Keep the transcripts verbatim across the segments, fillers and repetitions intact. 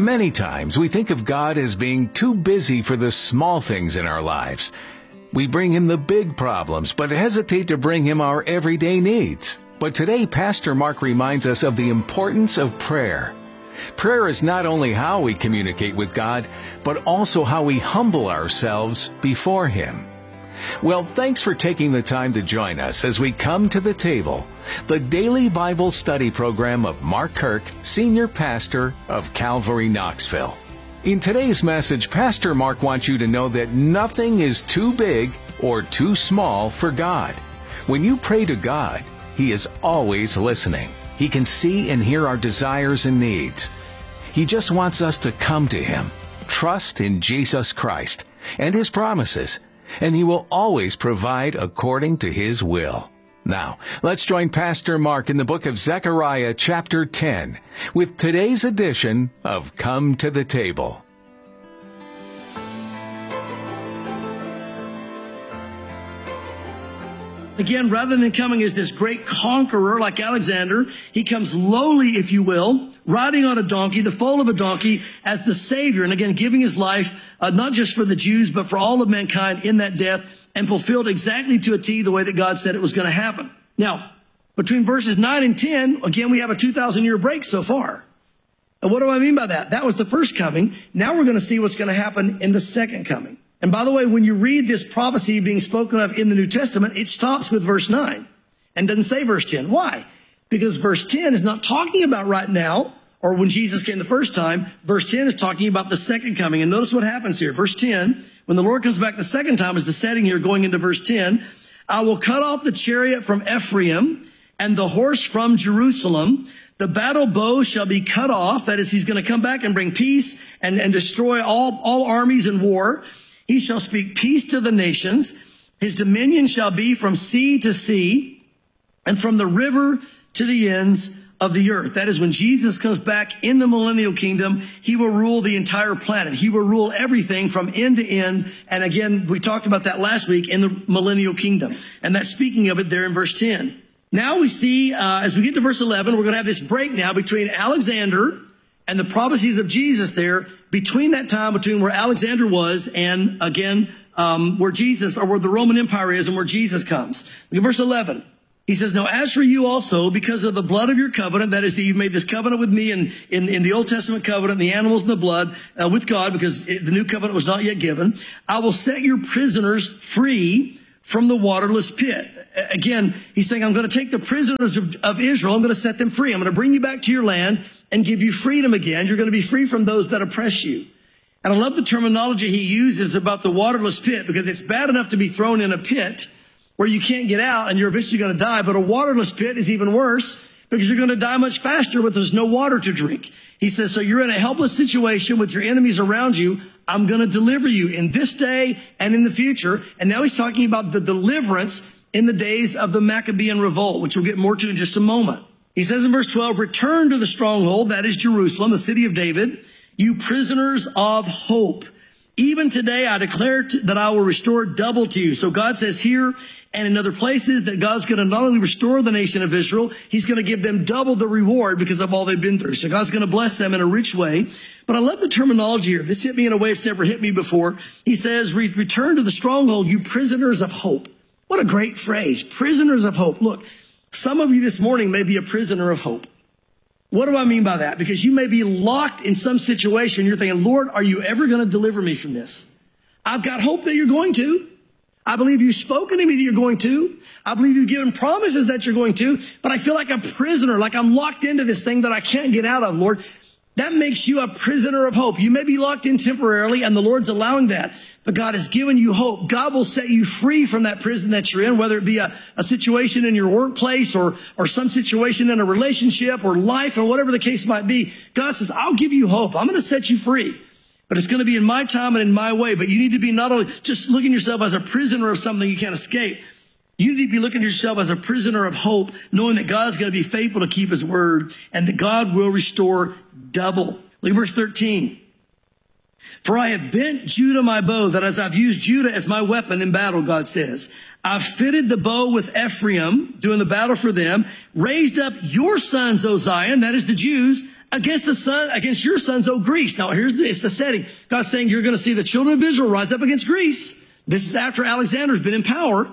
Many times we think of God as being too busy for the small things in our lives. We bring Him the big problems, but hesitate to bring Him our everyday needs. But today, Pastor Mark reminds us of the importance of prayer. Prayer is not only how we communicate with God, but also how we humble ourselves before Him. Well, thanks for taking the time to join us as we come to the table, the daily Bible study program of Mark Kirk, Senior Pastor of Calvary Knoxville. In today's message, Pastor Mark wants you to know that nothing is too big or too small for God. When you pray to God, He is always listening. He can see and hear our desires and needs. He just wants us to come to Him, trust in Jesus Christ and His promises, and He will always provide according to His will. Now, let's join Pastor Mark in the book of Zechariah chapter ten with today's edition of Come to the Table. Again, rather than coming as this great conqueror like Alexander, he comes lowly, if you will, riding on a donkey, the foal of a donkey, as the Savior. And again, giving His life, uh, not just for the Jews, but for all of mankind in that death, and fulfilled exactly to a T the way that God said it was going to happen. Now, between verses nine and ten, again, we have a two thousand year break so far. And what do I mean by that? That was the first coming. Now we're going to see what's going to happen in the second coming. And by the way, when you read this prophecy being spoken of in the New Testament, it stops with verse nine and doesn't say verse ten. Why? Because verse ten is not talking about right now or when Jesus came the first time. Verse ten is talking about the second coming. And notice what happens here. Verse ten, when the Lord comes back the second time, is the setting here going into verse ten. I will cut off the chariot from Ephraim and the horse from Jerusalem. The battle bow shall be cut off. That is, He's going to come back and bring peace and, and destroy all, all armies in war. He shall speak peace to the nations. His dominion shall be from sea to sea and from the river to the ends of the earth. That is, when Jesus comes back in the millennial kingdom, He will rule the entire planet. He will rule everything from end to end. And again, we talked about that last week in the millennial kingdom. And that's speaking of it there in verse ten. Now we see, uh, as we get to verse eleven, we're going to have this break now between Alexander and the prophecies of Jesus there, between that time, between where Alexander was and, again, um, where Jesus, or where the Roman Empire is and where Jesus comes. Look at verse eleven. He says, now as for you also, because of the blood of your covenant, that is that you've made this covenant with me in, in, in the Old Testament covenant, the animals and the blood, uh, with God, because it, the new covenant was not yet given, I will set your prisoners free from the waterless pit. Again, He's saying, I'm going to take the prisoners of, of Israel, I'm going to set them free. I'm going to bring you back to your land and give you freedom again. You're going to be free from those that oppress you. And I love the terminology He uses about the waterless pit, because it's bad enough to be thrown in a pit where you can't get out and you're eventually going to die. But a waterless pit is even worse, because you're going to die much faster when there's no water to drink. He says, so you're in a helpless situation with your enemies around you. I'm going to deliver you in this day and in the future. And now He's talking about the deliverance in the days of the Maccabean revolt, which we'll get more to in just a moment. He says in verse twelve, return to the stronghold, that is Jerusalem, the city of David, you prisoners of hope. Even today I declare t- that I will restore double to you. So God says here and in other places that God's going to not only restore the nation of Israel, He's going to give them double the reward because of all they've been through. So God's going to bless them in a rich way. But I love the terminology here. This hit me in a way it's never hit me before. He says, Re- return to the stronghold, you prisoners of hope. What a great phrase, prisoners of hope. Look, some of you this morning may be a prisoner of hope. What do I mean by that? Because you may be locked in some situation. You're thinking, Lord, are you ever going to deliver me from this? I've got hope that you're going to. I believe you've spoken to me that you're going to. I believe you've given promises that you're going to. But I feel like a prisoner, like I'm locked into this thing that I can't get out of, Lord. That makes you a prisoner of hope. You may be locked in temporarily, and the Lord's allowing that. But God has given you hope. God will set you free from that prison that you're in, whether it be a, a situation in your workplace or, or some situation in a relationship or life or whatever the case might be. God says, I'll give you hope. I'm going to set you free. But it's going to be in my time and in my way. But you need to be not only just looking at yourself as a prisoner of something you can't escape. You need to be looking at yourself as a prisoner of hope, knowing that God's going to be faithful to keep His word and that God will restore double. Look at verse thirteen. For I have bent Judah my bow, that as I've used Judah as my weapon in battle, God says, I've fitted the bow with Ephraim, doing the battle for them, raised up your sons, O Zion, that is the Jews, against the son, against your sons, O Greece. Now here's the, it's the setting. God's saying you're going to see the children of Israel rise up against Greece. This is after Alexander's been in power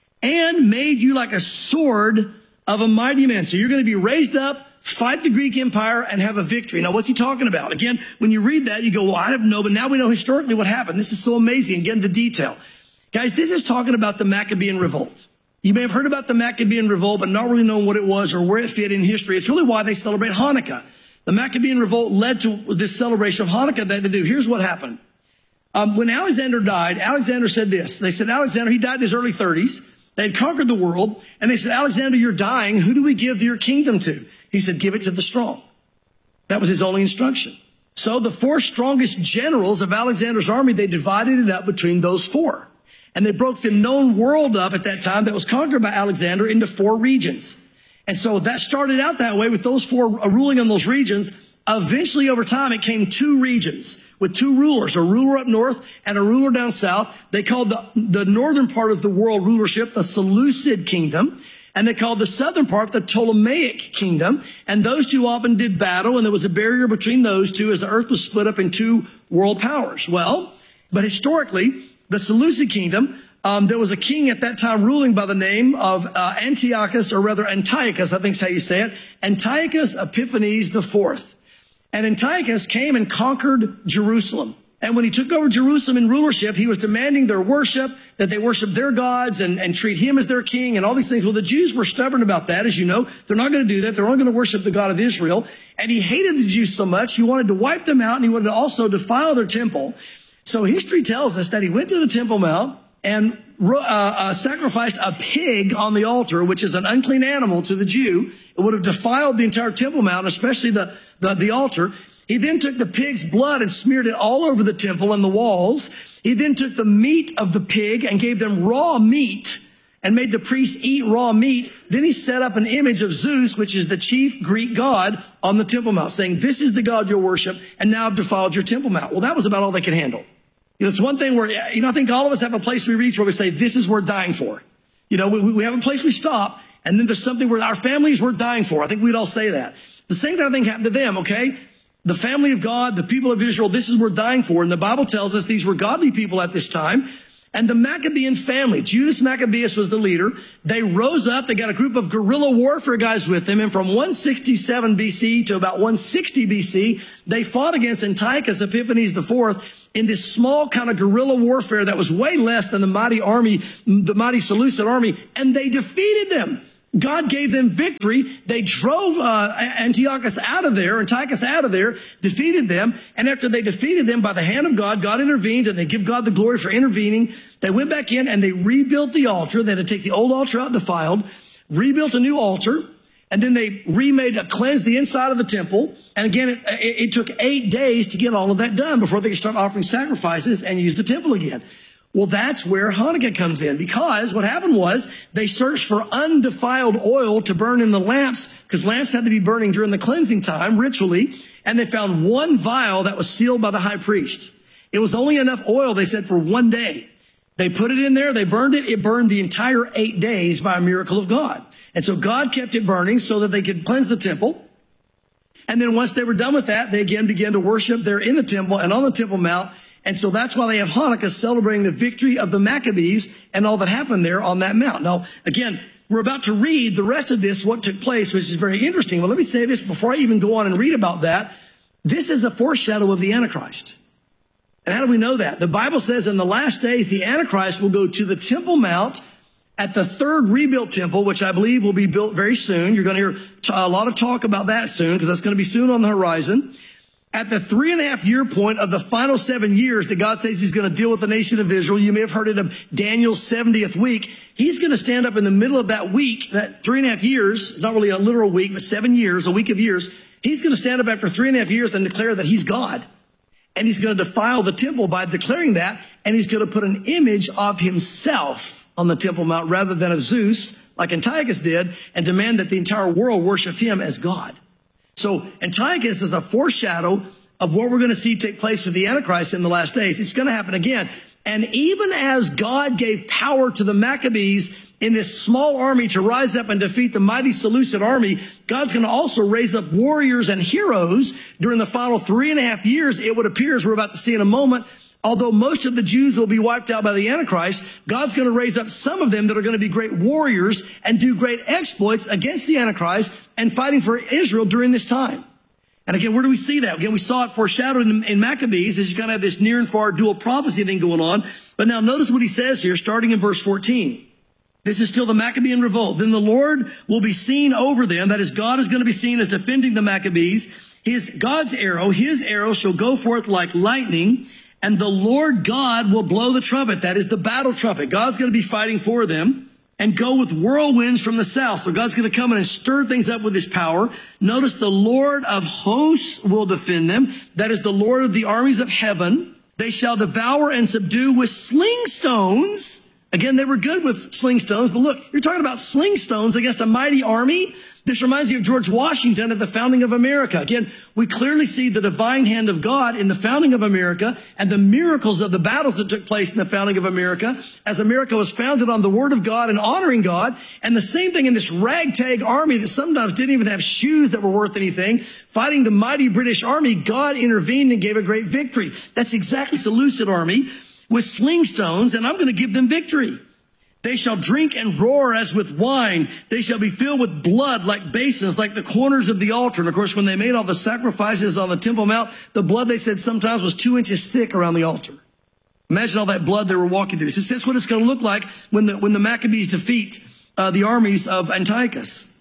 and made you like a sword of a mighty man. So you're going to be raised up, fight the Greek Empire, and have a victory. Now, what's he talking about? Again, when you read that, you go, well, I don't know, but now we know historically what happened. This is so amazing. Again, the detail. Guys, this is talking about the Maccabean revolt. You may have heard about the Maccabean revolt, but not really knowing what it was or where it fit in history. It's really why they celebrate Hanukkah. The Maccabean revolt led to this celebration of Hanukkah that they do. Here's what happened. Um, when Alexander died, Alexander said this. They said, Alexander, he died in his early thirties. They had conquered the world. And they said, Alexander, you're dying. Who do we give your kingdom to? He said, give it to the strong. That was his only instruction. So the four strongest generals of Alexander's army, they divided it up between those four. And they broke the known world up at that time that was conquered by Alexander into four regions. And so that started out that way with those four ruling on those regions. Eventually, over time, it came two regions with two rulers, a ruler up north and a ruler down south. They called the, the northern part of the world rulership the Seleucid kingdom, and they called the southern part the Ptolemaic kingdom. And those two often did battle, and there was a barrier between those two as the earth was split up in two world powers. Well, but historically, the Seleucid kingdom, um, there was a king at that time ruling by the name of uh, Antiochus, or rather Antiochus, I think is how you say it, Antiochus Epiphanes the fourth. And Antiochus came and conquered Jerusalem. And when he took over Jerusalem in rulership, he was demanding their worship, that they worship their gods and, and treat him as their king and all these things. Well, the Jews were stubborn about that, as you know. They're not going to do that. They're only going to worship the God of Israel. And he hated the Jews so much, he wanted to wipe them out, and he wanted to also defile their temple. So history tells us that he went to the Temple Mount and uh, uh, sacrificed a pig on the altar, which is an unclean animal to the Jew. It would have defiled the entire Temple Mount, especially the, the, the altar. He then took the pig's blood and smeared it all over the temple and the walls. He then took the meat of the pig and gave them raw meat and made the priests eat raw meat. Then he set up an image of Zeus, which is the chief Greek god, on the Temple Mount, saying, this is the God you'll worship, and now I've defiled your Temple Mount. Well, that was about all they could handle. You know, it's one thing where, you know, I think all of us have a place we reach where we say, this is worth dying for. You know, we, we have a place we stop, and then there's something where our family is worth dying for. I think we'd all say that. The same kind of thing happened to them, okay? The family of God, the people of Israel, this is worth dying for. And the Bible tells us these were godly people at this time. And the Maccabean family, Judas Maccabeus was the leader. They rose up. They got a group of guerrilla warfare guys with them. And from one sixty-seven B C to about one sixty B C, they fought against Antiochus Epiphanes the fourth in this small kind of guerrilla warfare that was way less than the mighty army, the mighty Seleucid army. And they defeated them. God gave them victory. They drove uh, Antiochus out of there, Antiochus out of there, defeated them. And after they defeated them by the hand of God, God intervened, and they give God the glory for intervening. They went back in and they rebuilt the altar. They had to take the old altar out defiled, rebuilt a new altar, and then they remade, uh, cleansed the inside of the temple. And again, it, it, it took eight days to get all of that done before they could start offering sacrifices and use the temple again. Well, that's where Hanukkah comes in, because what happened was they searched for undefiled oil to burn in the lamps, because lamps had to be burning during the cleansing time ritually. And they found one vial that was sealed by the high priest. It was only enough oil, they said, for one day. They put it in there. They burned it. It burned the entire eight days by a miracle of God. And so God kept it burning so that they could cleanse the temple. And then once they were done with that, they again began to worship there in the temple and on the Temple Mount. And so that's why they have Hanukkah, celebrating the victory of the Maccabees and all that happened there on that mount. Now, again, we're about to read the rest of this, what took place, which is very interesting. Well, let me say this before I even go on and read about that. This is a foreshadow of the Antichrist. And how do we know that? The Bible says in the last days, the Antichrist will go to the Temple Mount at the third rebuilt temple, which I believe will be built very soon. You're going to hear a lot of talk about that soon, because that's going to be soon on the horizon. At the three and a half year point of the final seven years that God says he's going to deal with the nation of Israel, you may have heard it of Daniel's seventieth week. He's going to stand up in the middle of that week, that three and a half years, not really a literal week, but seven years, a week of years. He's going to stand up after three and a half years and declare that he's God. And he's going to defile the temple by declaring that. And he's going to put an image of himself on the Temple Mount rather than of Zeus, like Antiochus did, and demand that the entire world worship him as God. So Antiochus is a foreshadow of what we're going to see take place with the Antichrist in the last days. It's going to happen again. And even as God gave power to the Maccabees in this small army to rise up and defeat the mighty Seleucid army, God's going to also raise up warriors and heroes during the final three and a half years. It would appear, as we're about to see in a moment, although most of the Jews will be wiped out by the Antichrist, God's going to raise up some of them that are going to be great warriors and do great exploits against the Antichrist and fighting for Israel during this time. And again, where do we see that? Again, we saw it foreshadowed in, in Maccabees as you kind of have this near and far dual prophecy thing going on. But now notice what he says here, starting in verse fourteen. This is still the Maccabean revolt. Then the Lord will be seen over them. That is, God is going to be seen as defending the Maccabees. His, God's arrow, his arrow shall go forth like lightning, and the Lord God will blow the trumpet. That is the battle trumpet. God's going to be fighting for them. And go with whirlwinds from the south. So God's going to come in and stir things up with his power. Notice the Lord of hosts will defend them. That is the Lord of the armies of heaven. They shall devour and subdue with sling stones. Again, they were good with sling stones. But look, you're talking about sling stones against a mighty army. This reminds you of George Washington at the founding of America. Again, we clearly see the divine hand of God in the founding of America and the miracles of the battles that took place in the founding of America as America was founded on the word of God and honoring God. And the same thing in this ragtag army that sometimes didn't even have shoes that were worth anything. Fighting the mighty British army, God intervened and gave a great victory. That's exactly Seleucid army with sling stones, and I'm going to give them victory. They shall drink and roar as with wine. They shall be filled with blood like basins, like the corners of the altar. And of course, when they made all the sacrifices on the Temple Mount, the blood, they said, sometimes was two inches thick around the altar. Imagine all that blood they were walking through. He says, that's what it's going to look like when the, when the Maccabees defeat uh, the armies of Antiochus.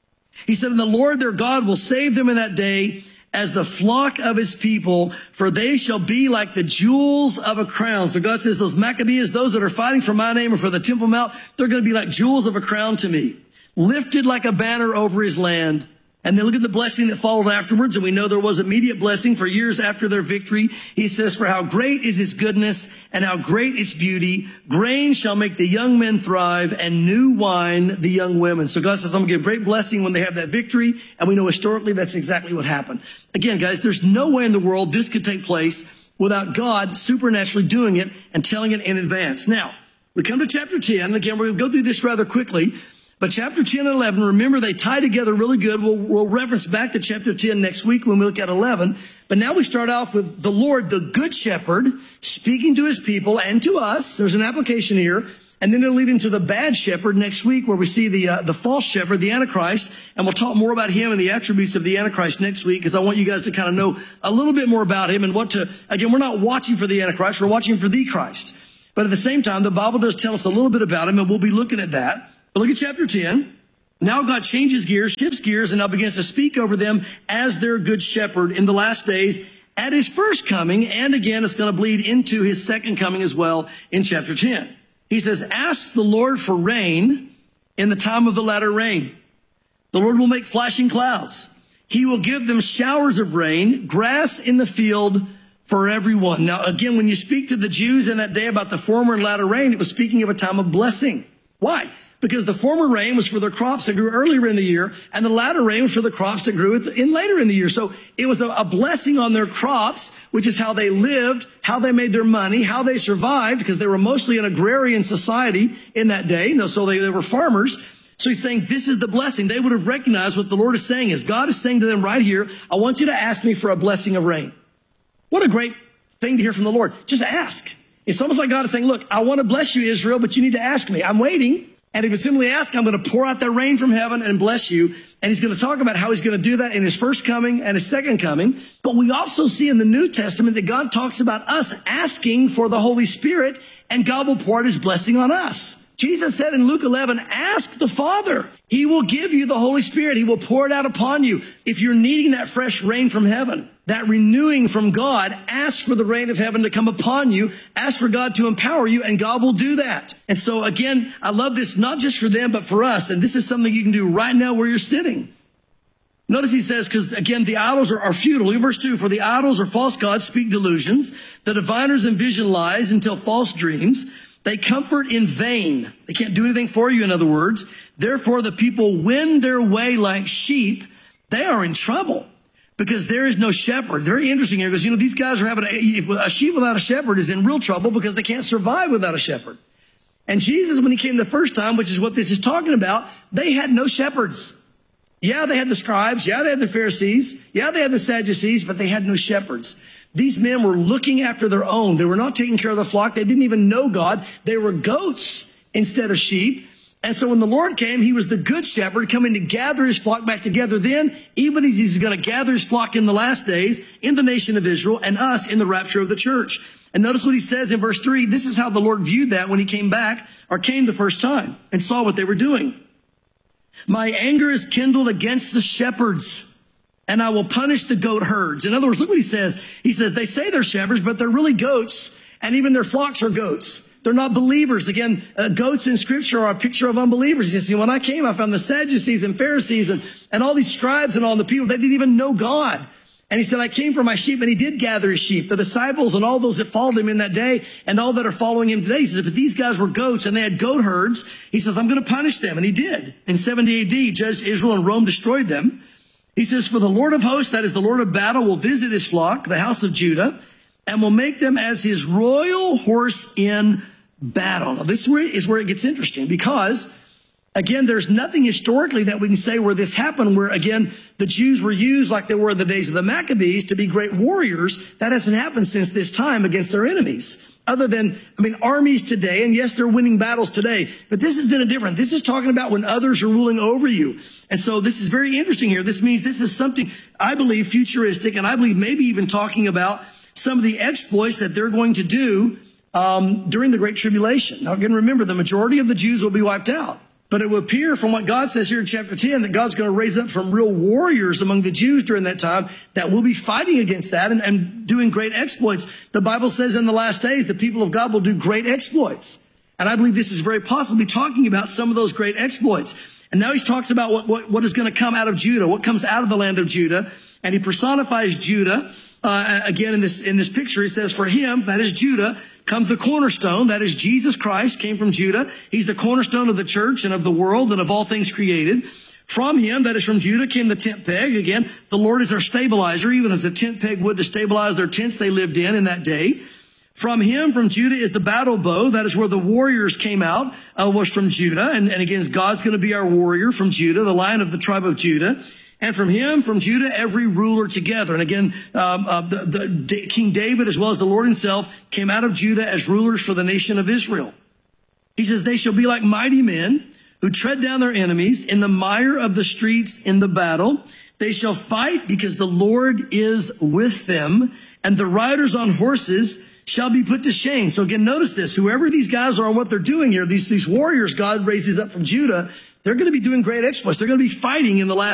He said, and the Lord their God will save them in that day as the flock of his people, for they shall be like the jewels of a crown. So God says those Maccabees, those that are fighting for my name or for the Temple Mount, they're going to be like jewels of a crown to me, lifted like a banner over his land. And then look at the blessing that followed afterwards. And we know there was immediate blessing for years after their victory. He says, for how great is its goodness and how great its beauty. Grain shall make the young men thrive and new wine the young women. So God says, I'm going to give great blessing when they have that victory. And we know historically that's exactly what happened. Again, guys, there's no way in the world this could take place without God supernaturally doing it and telling it in advance. Now, we come to chapter ten. And again, we're going to go through this rather quickly. But chapter ten and eleven, remember, they tie together really good. We'll, we'll reference back to chapter ten next week when we look at eleven. But now we start off with the Lord, the good shepherd, speaking to his people and to us. There's an application here. And then it'll lead into the bad shepherd next week, where we see the uh, the false shepherd, the Antichrist. And we'll talk more about him and the attributes of the Antichrist next week, because I want you guys to kind of know a little bit more about him and what to, again, we're not watching for the Antichrist. We're watching for the Christ. But at the same time, the Bible does tell us a little bit about him, and we'll be looking at that. But look at chapter ten. Now God changes gears, shifts gears, and now begins to speak over them as their good shepherd in the last days at his first coming. And again, it's going to bleed into his second coming as well in chapter ten. He says, ask the Lord for rain in the time of the latter rain. The Lord will make flashing clouds. He will give them showers of rain, grass in the field for everyone. Now, again, when you speak to the Jews in that day about the former and latter rain, it was speaking of a time of blessing. Why? Because the former rain was for the crops that grew earlier in the year, and the latter rain was for the crops that grew in later in the year. So it was a, a blessing on their crops, which is how they lived, how they made their money, how they survived, because they were mostly an agrarian society in that day. So they, they were farmers. So he's saying this is the blessing. They would have recognized what the Lord is saying is God is saying to them right here, I want you to ask me for a blessing of rain. What a great thing to hear from the Lord. Just ask. It's almost like God is saying, look, I want to bless you, Israel, but you need to ask me. I'm waiting. And if you simply ask, I'm going to pour out that rain from heaven and bless you. And he's going to talk about how he's going to do that in his first coming and his second coming. But we also see in the New Testament that God talks about us asking for the Holy Spirit, and God will pour out his blessing on us. Jesus said in Luke eleven, ask the Father. He will give you the Holy Spirit. He will pour it out upon you. If you're needing that fresh rain from heaven, that renewing from God, ask for the rain of heaven to come upon you. Ask for God to empower you, and God will do that. And so again, I love this not just for them, but for us. And this is something you can do right now where you're sitting. Notice he says, because again, the idols are, are futile. Look at verse two. For the idols or false gods speak delusions. The diviners envision lies and tell false dreams. They comfort in vain. They can't do anything for you, in other words. Therefore, the people wend their way like sheep. They are in trouble because there is no shepherd. Very interesting here, because, you know, these guys are having a, a sheep without a shepherd is in real trouble because they can't survive without a shepherd. And Jesus, when he came the first time, which is what this is talking about, they had no shepherds. Yeah, they had the scribes. Yeah, they had the Pharisees. Yeah, they had the Sadducees, but they had no shepherds. These men were looking after their own. They were not taking care of the flock. They didn't even know God. They were goats instead of sheep. And so when the Lord came, he was the good shepherd coming to gather his flock back together then, even as he's going to gather his flock in the last days in the nation of Israel and us in the rapture of the church. And notice what he says in verse three. This is how the Lord viewed that when he came back or came the first time and saw what they were doing. My anger is kindled against the shepherds, and I will punish the goat herds. In other words, look what he says. He says, they say they're shepherds, but they're really goats, and even their flocks are goats. They're not believers. Again, uh, goats in Scripture are a picture of unbelievers. You see, when I came, I found the Sadducees and Pharisees and, and all these scribes and all the people, they didn't even know God. And he said, I came for my sheep, and he did gather his sheep. The disciples and all those that followed him in that day and all that are following him today. He says, but these guys were goats and they had goat herds. He says, I'm going to punish them. And he did. In seventy A D, he judged Israel and Rome destroyed them. He says, for the Lord of hosts, that is the Lord of battle, will visit his flock, the house of Judah, and will make them as his royal horse in battle. Now, this is where it gets interesting because, again, there's nothing historically that we can say where this happened, where, again, the Jews were used like they were in the days of the Maccabees to be great warriors. That hasn't happened since this time against their enemies. Other than, I mean, armies today, and yes, they're winning battles today, but this is different. This is talking about when others are ruling over you. And so this is very interesting here. This means this is something, I believe, futuristic, and I believe maybe even talking about some of the exploits that they're going to do um, during the Great Tribulation. Now, again, remember, the majority of the Jews will be wiped out. But it will appear from what God says here in chapter ten that God's going to raise up some real warriors among the Jews during that time that will be fighting against that and, and doing great exploits. The Bible says in the last days, the people of God will do great exploits. And I believe this is very possibly talking about some of those great exploits. And now he talks about what, what, what is going to come out of Judah, what comes out of the land of Judah. And he personifies Judah. Uh, again, in this, in this picture, he says, for him, that is Judah, comes the cornerstone. That is Jesus Christ, came from Judah. He's the cornerstone of the church and of the world and of all things created. From him, that is from Judah, came the tent peg. Again, the Lord is our stabilizer, even as a tent peg would to stabilize their tents they lived in in that day. From him, from Judah, is the battle bow. That is where the warriors came out, uh, was from Judah. And, and again, God's going to be our warrior from Judah, the Lion of the tribe of Judah. And from him, from Judah, every ruler together. And again, um, uh, the, the King David, as well as the Lord himself, came out of Judah as rulers for the nation of Israel. He says, they shall be like mighty men who tread down their enemies in the mire of the streets in the battle. They shall fight because the Lord is with them, and the riders on horses shall be put to shame. So again, notice this. Whoever these guys are and what they're doing here, these, these warriors God raises up from Judah, they're going to be doing great exploits. They're going to be fighting in the last